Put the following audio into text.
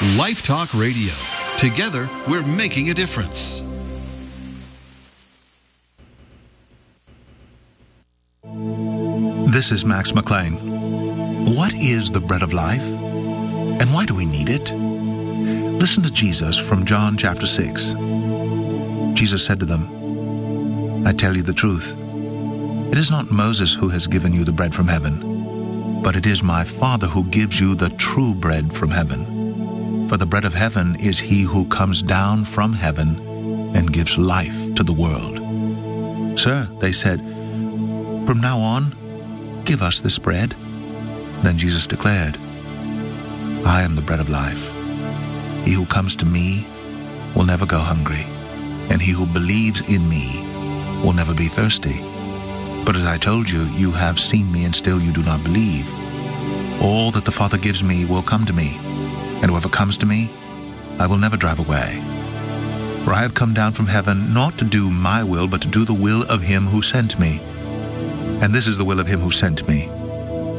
Life Talk Radio. Together, we're making a difference. This is Max McLean. What is the bread of life? And why do we need it? Listen to Jesus from John chapter 6. Jesus said to them, I tell you the truth. It is not Moses who has given you the bread from heaven, but it is my Father who gives you the true bread from heaven. For the bread of heaven is he who comes down from heaven and gives life to the world. Sir, they said, from now on, give us this bread. Then Jesus declared, I am the bread of life. He who comes to me will never go hungry, and he who believes in me will never be thirsty. But as I told you, you have seen me and still you do not believe. All that the Father gives me will come to me, and whoever comes to me, I will never drive away. For I have come down from heaven not to do my will, but to do the will of him who sent me. And this is the will of him who sent me,